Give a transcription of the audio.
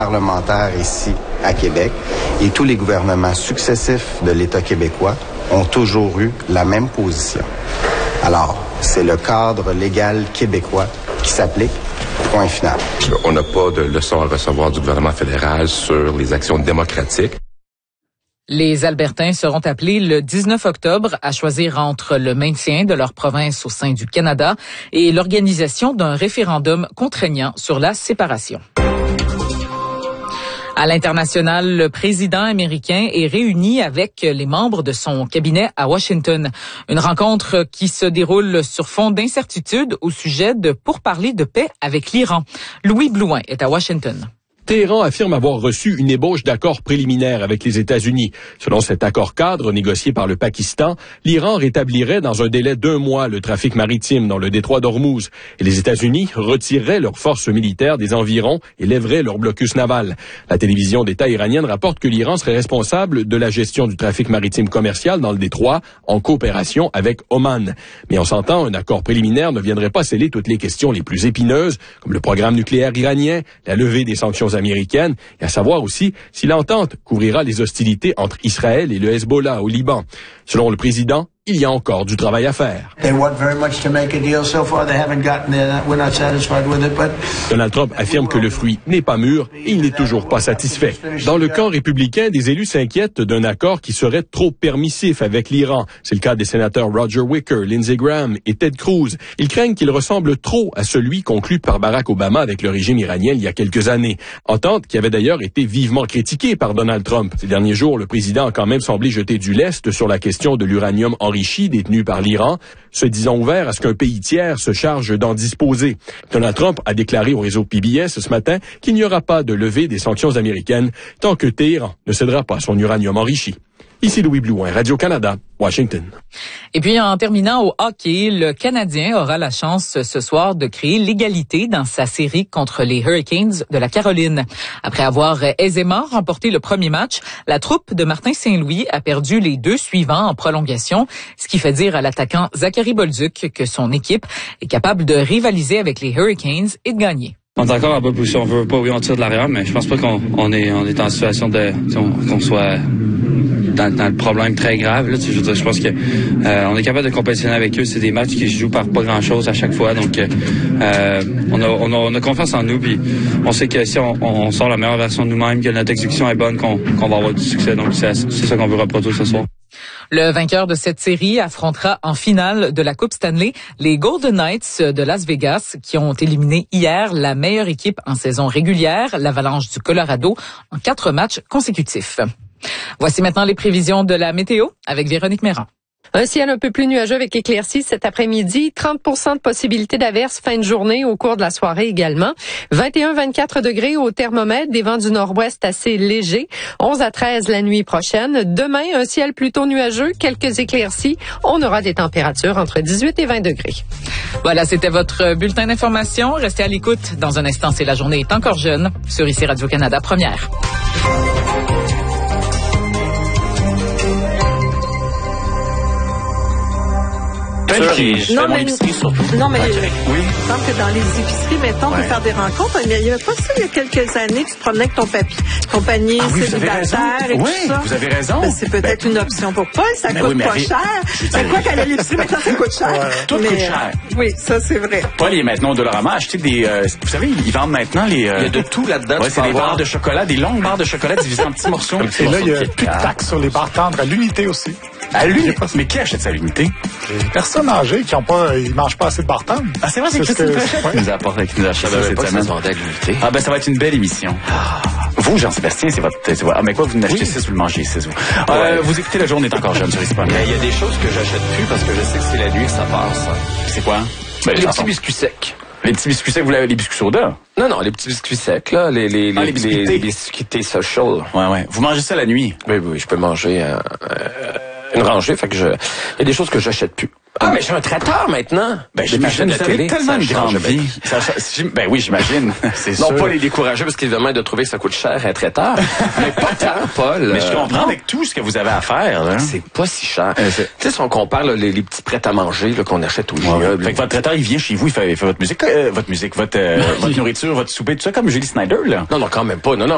Parlementaire ici à Québec et tous les gouvernements successifs de l'État québécois ont toujours eu la même position. Alors, c'est le cadre légal québécois qui s'applique. Point final. On n'a pas de leçons à recevoir du gouvernement fédéral sur les actions démocratiques. Les Albertains seront appelés le 19 octobre à choisir entre le maintien de leur province au sein du Canada et l'organisation d'un référendum contraignant sur la séparation. À l'international, le président américain est réuni avec les membres de son cabinet à Washington. Une rencontre qui se déroule sur fond d'incertitude au sujet de pourparlers de paix avec l'Iran. Louis Blouin est à Washington. Téhéran affirme avoir reçu une ébauche d'accord préliminaire avec les États-Unis. Selon cet accord cadre négocié par le Pakistan, l'Iran rétablirait dans un délai d'1 mois le trafic maritime dans le détroit d'Ormuz et les États-Unis retireraient leurs forces militaires des environs et lèveraient leur blocus naval. La télévision d'État iranienne rapporte que l'Iran serait responsable de la gestion du trafic maritime commercial dans le détroit en coopération avec Oman. Mais on s'entend, un accord préliminaire ne viendrait pas sceller toutes les questions les plus épineuses, comme le programme nucléaire iranien, la levée des sanctions américaine, et à savoir aussi si l'entente couvrira les hostilités entre Israël et le Hezbollah au Liban. Selon le président, il y a encore du travail à faire. Donald Trump affirme que le fruit n'est pas mûr et il n'est toujours pas satisfait. Dans le camp républicain, des élus s'inquiètent d'un accord qui serait trop permissif avec l'Iran. C'est le cas des sénateurs Roger Wicker, Lindsey Graham et Ted Cruz. Ils craignent qu'il ressemble trop à celui conclu par Barack Obama avec le régime iranien il y a quelques années. Entente qui avait d'ailleurs été vivement critiquée par Donald Trump. Ces derniers jours, le président a quand même semblé jeter du lest sur la question de l'uranium enrichi détenu par l'Iran, se disant ouvert à ce qu'un pays tiers se charge d'en disposer. Donald Trump a déclaré au réseau PBS ce matin qu'il n'y aura pas de levée des sanctions américaines tant que Téhéran ne cédera pas son uranium enrichi. Ici Louis Blouin, Radio-Canada, Washington. Et puis, en terminant au hockey, le Canadien aura la chance ce soir de créer l'égalité dans sa série contre les Hurricanes de la Caroline. Après avoir aisément remporté le premier match, la troupe de Martin Saint-Louis a perdu les 2 suivants en prolongation, ce qui fait dire à l'attaquant Zachary Bolduc que son équipe est capable de rivaliser avec les Hurricanes et de gagner. On est encore en bonne position. On veut pas, oui, on tire de l'arrière, mais je pense pas qu'on est en situation de, qu'on soit dans le problème très grave. Là, je veux dire, je pense que on est capable de compétitionner avec eux. C'est des matchs qui se jouent par pas grand-chose à chaque fois. Donc, on a confiance en nous. Puis, on sait que si on sort la meilleure version de nous-mêmes, que notre exécution est bonne, qu'on va avoir du succès. Donc, c'est ça qu'on veut reproduire ce soir. Le vainqueur de cette série affrontera en finale de la Coupe Stanley les Golden Knights de Las Vegas qui ont éliminé hier la meilleure équipe en saison régulière, l'Avalanche du Colorado, en 4 matchs consécutifs. Voici maintenant les prévisions de la météo avec Véronique Méran. Un ciel un peu plus nuageux avec éclaircies cet après-midi. 30% de possibilité d'averse fin de journée au cours de la soirée également. 21-24 degrés au thermomètre, des vents du nord-ouest assez légers. 11 à 13 la nuit prochaine. Demain, un ciel plutôt nuageux, quelques éclaircies. On aura des températures entre 18 et 20 degrés. Voilà, c'était votre bulletin d'information. Restez à l'écoute. Dans un instant, c'est La journée est encore jeune sur ici Radio-Canada Première. Non, mais il me semble que dans les épiceries, mettons, on peut faire des rencontres. Mais il n'y avait pas ça il y a quelques années, tu te promenais avec ton panier célibataire et tout ça. Vous avez raison. Ben, c'est peut-être une option pour Paul, ça coûte pas cher. C'est quoi qu'à l'épicerie, maintenant, ça coûte cher. Tout coûte cher. Oui, ça, c'est vrai. Paul est maintenant au Dollarama acheter des... vous savez, ils vendent maintenant les... il y a de tout là-dedans. Ouais, c'est des barres de chocolat, des longues barres de chocolat divisées en petits morceaux. Et là, il y a plus de taxes sur les barres tendres à l'unité aussi. À l'unité? Mais qui achète ça à l'unité? Les personnes âgées qui ils mangent pas assez de barres tendres. Ah, c'est vrai, c'est Christine Fréchette qui nous apporte avec nous achète ça cette semaine. Ah, ben, ça va être une belle émission. Vous, Jean-Sébastien, c'est votre... Ah, mais quoi, vous n'achetez 6 ou vous le mangez 6 vous? Vous écoutez La journée est encore jeune sur Hispanique. Mais il y a des choses que j'achète plus parce que je sais que c'est la nuit que ça passe. C'est quoi? Ben, les petits biscuits secs. Les petits biscuits secs, vous l'avez les biscuits soda? Non, les petits biscuits secs, là. Les biscuits social. Ouais. Vous mangez ça la nuit? Oui, je peux manger une rangée, fait que il y a des choses que j'achète plus. Ah, mais je suis un traiteur maintenant. Ben, j'imagine, vous avez tellement une grande vie. Ben oui, j'imagine. C'est sûr. Non, pas les décourager, parce qu'évidemment, de trouver que ça coûte cher un traiteur. Mais pas tant, Paul. Mais je comprends avec tout ce que vous avez à faire, là. C'est pas si cher. Tu sais, si on compare là, les petits prêts à manger là, qu'on achète au vignoble. Fait que votre traiteur, il vient chez vous, il fait votre musique, votre nourriture, votre souper, tout ça, comme Julie Snyder, là. Non, quand même pas. Non.